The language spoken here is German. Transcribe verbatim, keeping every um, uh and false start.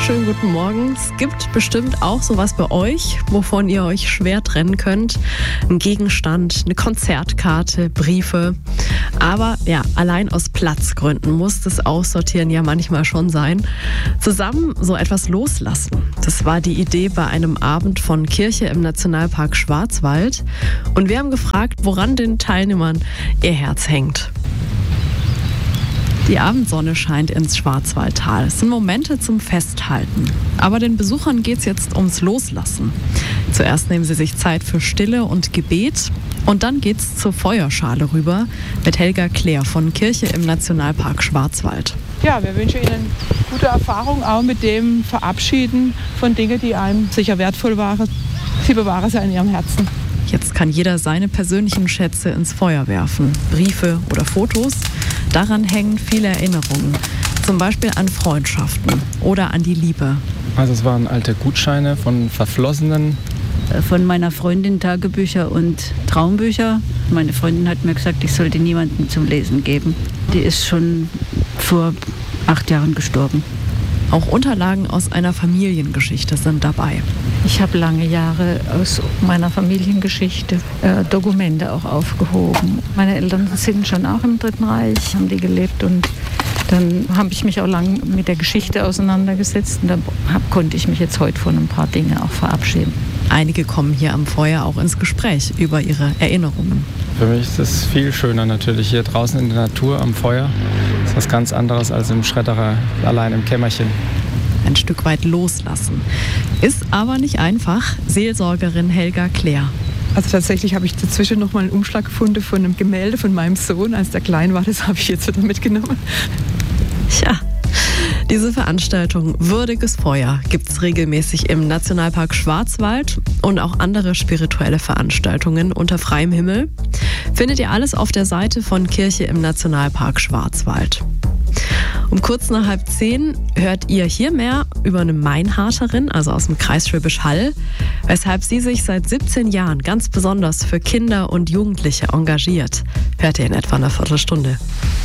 Schönen guten Morgen. Es gibt bestimmt auch sowas bei euch, wovon ihr euch schwer trennen könnt. Ein Gegenstand, eine Konzertkarte, Briefe. Aber ja, allein aus Platzgründen muss das Aussortieren ja manchmal schon sein. Zusammen so etwas loslassen. Das war die Idee bei einem Abend von Kirche im Nationalpark Schwarzwald. Und wir haben gefragt, woran den Teilnehmern ihr Herz hängt. Die Abendsonne scheint ins Schwarzwaldtal. Es sind Momente zum Festhalten. Aber den Besuchern geht es jetzt ums Loslassen. Zuerst nehmen sie sich Zeit für Stille und Gebet. Und dann geht's zur Feuerschale rüber mit Helga Claire von Kirche im Nationalpark Schwarzwald. Ja, wir wünschen Ihnen gute Erfahrung auch mit dem Verabschieden von Dingen, die einem sicher wertvoll waren. Sie bewahren sie in Ihrem Herzen. Jetzt kann jeder seine persönlichen Schätze ins Feuer werfen. Briefe oder Fotos. Daran hängen viele Erinnerungen. Zum Beispiel an Freundschaften oder an die Liebe. Also es waren alte Gutscheine von Verflossenen. Von meiner Freundin Tagebücher und Traumbücher. Meine Freundin hat mir gesagt, ich sollte niemandem zum Lesen geben. Die ist schon vor acht Jahren gestorben. Auch Unterlagen aus einer Familiengeschichte sind dabei. Ich habe lange Jahre aus meiner Familiengeschichte äh, Dokumente auch aufgehoben. Meine Eltern sind schon auch im Dritten Reich, haben die gelebt, und dann habe ich mich auch lange mit der Geschichte auseinandergesetzt, und da hab, konnte ich mich jetzt heute von ein paar Dingen auch verabschieden. Einige kommen hier am Feuer auch ins Gespräch über ihre Erinnerungen. Für mich ist es viel schöner natürlich hier draußen in der Natur am Feuer. Das ist was ganz anderes als im Schredderer allein im Kämmerchen. Ein Stück weit loslassen. Ist aber nicht einfach. Seelsorgerin Helga Claire. Also tatsächlich habe ich dazwischen noch mal einen Umschlag gefunden von einem Gemälde von meinem Sohn, als der klein war. Das habe ich jetzt wieder mitgenommen. Tja. Diese Veranstaltung Würdiges Feuer gibt es regelmäßig im Nationalpark Schwarzwald und auch andere spirituelle Veranstaltungen unter freiem Himmel. Findet ihr alles auf der Seite von Kirche im Nationalpark Schwarzwald. Um kurz nach halb zehn hört ihr hier mehr über eine Mainharterin, also aus dem Kreis Schwäbisch Hall, weshalb sie sich seit siebzehn Jahren ganz besonders für Kinder und Jugendliche engagiert. Hört ihr in etwa einer Viertelstunde.